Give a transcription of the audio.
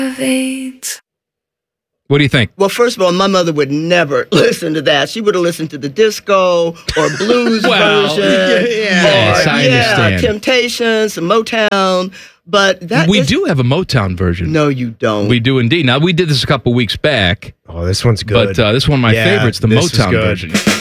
What do you think? Well, first of all, my mother would never listen to that. She would have listened to the disco or blues version. Yes, I understand. Temptations, some Motown. But we do have a Motown version. No, you don't. We do indeed. Now, we did this a couple weeks back. Oh, this one's good. But this one of my favorites, the Motown version.